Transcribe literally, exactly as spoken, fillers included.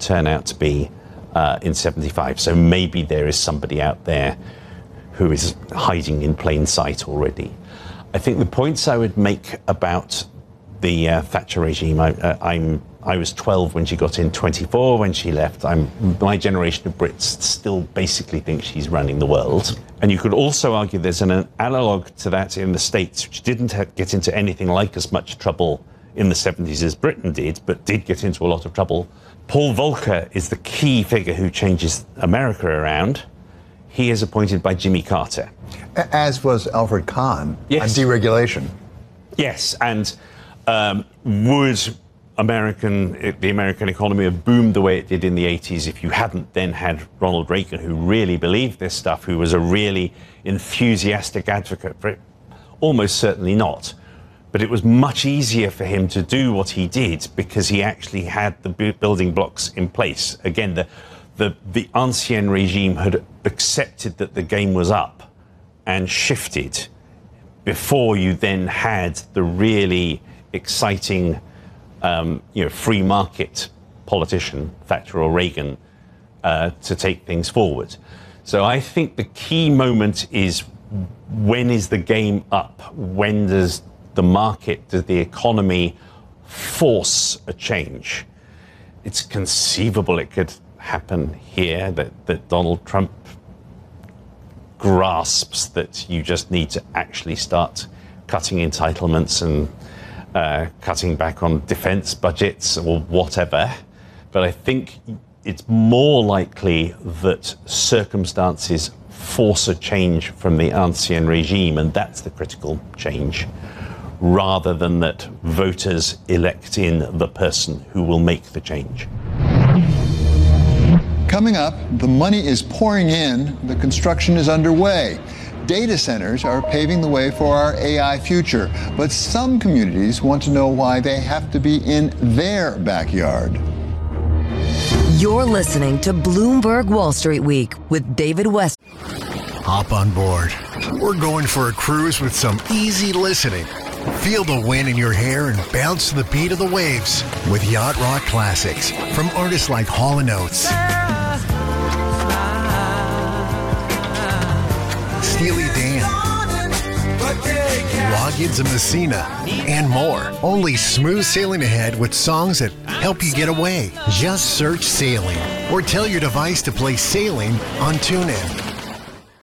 turn out to be uh, in seventy-five. So maybe there is somebody out there who is hiding in plain sight already. I think the points I would make about the uh, Thatcher regime, I, uh, I'm, I was twelve when she got in, twenty-four when she left. I'm, my generation of Brits still basically think she's running the world. And you could also argue there's an, an analogue to that in the States, which didn't have, get into anything like as much trouble in the seventies as Britain did, but did get into a lot of trouble. Paul Volcker is the key figure who changes America around. He is appointed by Jimmy Carter. As was Alfred Kahn yes. on deregulation. Yes, and um, would American, the American economy have boomed the way it did in the eighties if you hadn't then had Ronald Reagan, who really believed this stuff, who was a really enthusiastic advocate for it? Almost certainly not. But it was much easier for him to do what he did because he actually had the building blocks in place. Again, the The, the ancien regime had accepted that the game was up and shifted before you then had the really exciting, um, you know, free market politician, Thatcher or Reagan, uh, to take things forward. So I think the key moment is, when is the game up? When does the market, does the economy force a change? It's conceivable it could happen here, that, that Donald Trump grasps that you just need to actually start cutting entitlements and uh, cutting back on defense budgets or whatever. But I think it's more likely that circumstances force a change from the ancien regime, and that's the critical change, rather than that voters elect in the person who will make the change. Coming up, the money is pouring in, the construction is underway. Data centers are paving the way for our A I future, but some communities want to know why they have to be in their backyard. You're listening to Bloomberg Wall Street Week with David West. Hop on board. We're going for a cruise with some easy listening. Feel the wind in your hair and bounce to the beat of the waves with Yacht Rock Classics from artists like Hall and Oates, Steely Dan, Loggins and Messina, and more. Only smooth sailing ahead with songs that help you get away. Just search Sailing or tell your device to play Sailing on TuneIn.